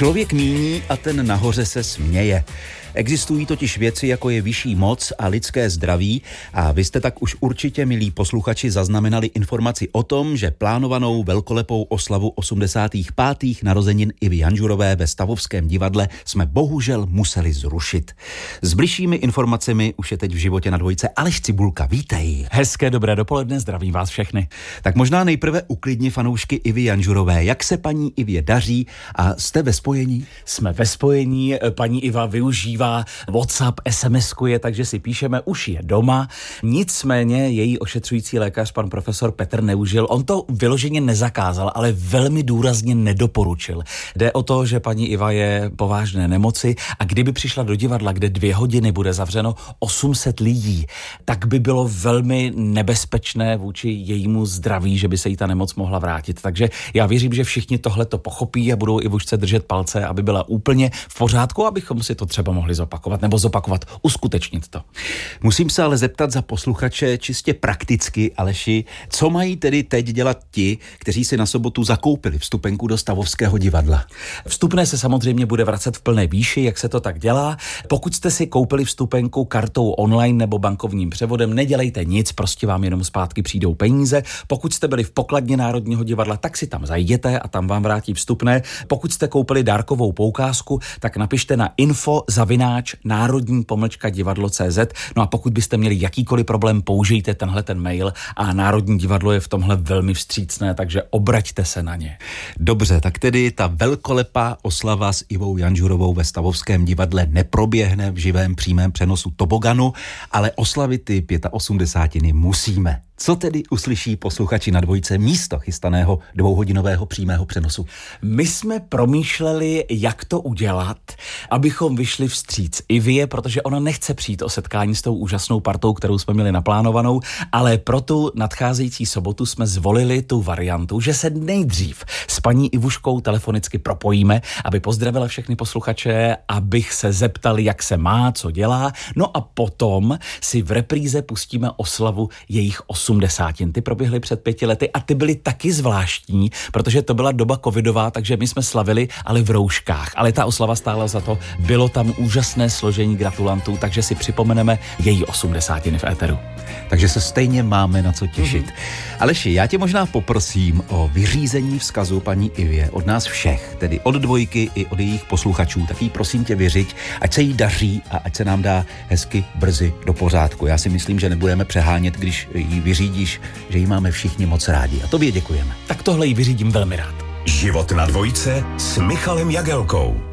Člověk míní a ten nahoře se směje. Existují totiž věci, jako je vyšší moc a lidské zdraví, a vy jste tak už určitě, milí posluchači, zaznamenali informaci o tom, že plánovanou velkolepou oslavu 85. narozenin Ivy Janžurové ve Stavovském divadle jsme bohužel museli zrušit. S bližšími informacemi už je teď v životě na dvojce Aleš Cibulka. Vítej. Hezké dobré dopoledne, zdravím vás všechny. Tak možná nejprve uklidni fanoušky Ivy Janžurové. Jak se paní Ivě daří a jste ve spojení? Jsme ve spojení, paní Iva využívá WhatsApp, SMS-kuje, takže si píšeme, už je doma. Nicméně její ošetřující lékař, pan profesor Petr Neužil, on to vyloženě nezakázal, ale velmi důrazně nedoporučil. Jde o to, že paní Iva je po vážné nemoci a kdyby přišla do divadla, kde 2 hodiny bude zavřeno 800 lidí, tak by bylo velmi nebezpečné vůči jejímu zdraví, že by se jí ta nemoc mohla vrátit. Takže já věřím, že všichni tohle to pochopí a budou Ivušce držet palce, aby byla úplně v pořádku, abychom si to třeba mohli zopakovat, uskutečnit to. Musím se ale zeptat za posluchače čistě prakticky, Aleši, co mají tedy teď dělat ti, kteří si na sobotu zakoupili vstupenku do Stavovského divadla? Vstupné se samozřejmě bude vracet v plné výši, jak se to tak dělá. Pokud jste si koupili vstupenku kartou online nebo bankovním převodem, nedělejte nic, prostě vám jenom zpátky přijdou peníze. Pokud jste byli v pokladně Národního divadla, tak si tam zajděte a tam vám vrátí vstupné. Pokud jste koupili dárkovou poukázku, tak napište na info@národní-divadlo.cz. No a pokud byste měli jakýkoliv problém, použijte ten mail a Národní divadlo je v tomhle velmi vstřícné, takže obraťte se na ně. Dobře, tak tedy ta velkolepá oslava s Ivou Janžurovou ve Stavovském divadle neproběhne v živém přímém přenosu toboganu, ale oslavit ty 85 musíme. Co tedy uslyší posluchači na dvojce místo chystaného 2hodinového přímého přenosu? My jsme promýšleli, jak to udělat, abychom vyšli vstříc Ivě, protože ona nechce přijít o setkání s tou úžasnou partou, kterou jsme měli naplánovanou, ale pro tu nadcházející sobotu jsme zvolili tu variantu, že se nejdřív s paní Ivuškou telefonicky propojíme, aby pozdravila všechny posluchače, abych se zeptal, jak se má, co dělá, no a potom si v repríze pustíme oslavu jejich 80. Ty proběhly před 5 lety a ty byly taky zvláštní, protože to byla doba covidová, takže my jsme slavili, ale v rouškách. Ale ta oslava stála za to, bylo tam úžasné složení gratulantů, takže si připomeneme její 80 v éteru. Takže se stejně máme na co těšit. Aleši, já tě možná poprosím o vyřízení vzkazu paní Ivě od nás všech, tedy od dvojky i od jejich posluchačů. Tak jí prosím tě vyřiď, ať se jí daří a ať se nám dá hezky brzy do pořádku. Já si myslím, že nebudeme přehánět, když jí vyřídíš, že jí máme všichni moc rádi. A tobě děkujeme. Tak tohle jí vyřídím velmi rád. Život na dvojce s Michalem Jagelkou.